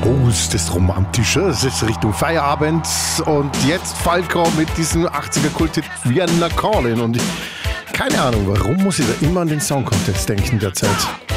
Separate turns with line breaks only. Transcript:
Oh, ist das romantisch. Es ist Richtung Feierabend. Und jetzt Falco mit diesem 80er-Kult-Hit Vienna Calling. Und keine Ahnung, warum muss ich da immer an den Song Contest denken derzeit.